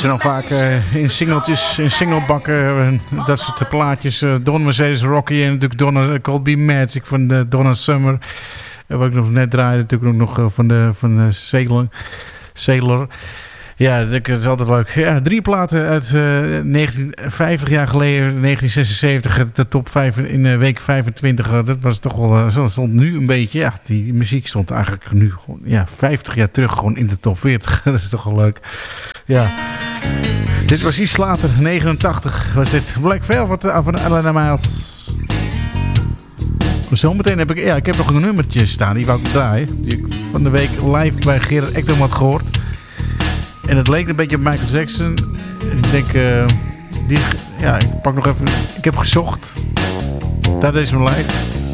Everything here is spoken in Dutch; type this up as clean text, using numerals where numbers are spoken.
ze dan vaak in singeltjes, in singlebakken, dat soort plaatjes. Don Mercedes Rocky en natuurlijk Donna Colby Magic van Donna Summer. Wat ik nog net draaide, natuurlijk ook nog van Sailor. Ja, dat is altijd leuk. Ja, 3 platen uit 50 jaar geleden, 1976, de top 5 in week 25. Dat was toch wel, zo stond nu een beetje, ja, die muziek stond eigenlijk nu gewoon, ja, 50 jaar terug gewoon in de top 40. Dat is toch wel leuk. Ja. Dit was iets later, 89 was dit. Black Velvet van Alana Miles. Zometeen heb ik heb nog een nummertje staan, die wou ik draaien. Die ik van de week live bij Gerard Ekdom had gehoord. En het leek een beetje op Michael Jackson. Ik denk, ik pak nog even. Ik heb gezocht. Daar is hem live.